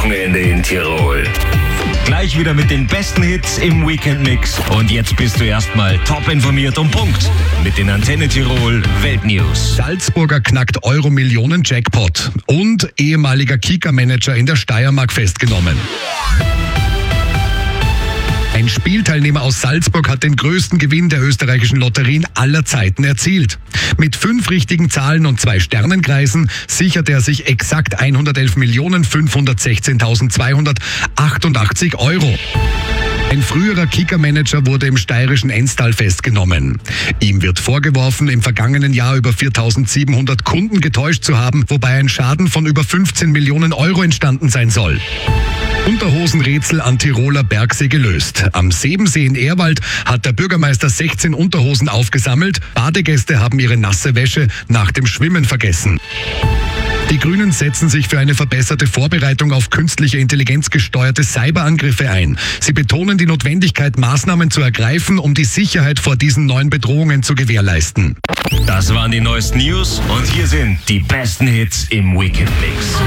Wochenende in Tirol. Gleich wieder mit den besten Hits im Weekend-Mix. Und jetzt bist du erstmal top informiert und Punkt mit den Antenne Tirol Weltnews. Salzburger knackt Euro-Millionen-Jackpot und ehemaliger Kika-Manager in der Steiermark festgenommen. Ein Spielteilnehmer aus Salzburg hat den größten Gewinn der österreichischen Lotterien aller Zeiten erzielt. Mit 5 richtigen Zahlen und 2 Sternenkreisen sichert er sich exakt 111.516.288 Euro. Ein früherer Kika-Manager wurde im steirischen Enstal festgenommen. Ihm wird vorgeworfen, im vergangenen Jahr über 4.700 Kunden getäuscht zu haben, wobei ein Schaden von über 15 Millionen Euro entstanden sein soll. Unterhosenrätsel an Tiroler Bergsee gelöst. Am Sebensee in Ehrwald hat der Bürgermeister 16 Unterhosen aufgesammelt. Badegäste haben ihre nasse Wäsche nach dem Schwimmen vergessen. Die Grünen setzen sich für eine verbesserte Vorbereitung auf künstliche Intelligenz gesteuerte Cyberangriffe ein. Sie betonen die Notwendigkeit, Maßnahmen zu ergreifen, um die Sicherheit vor diesen neuen Bedrohungen zu gewährleisten. Das waren die neuesten News und hier sind die besten Hits im Weekend-Mix.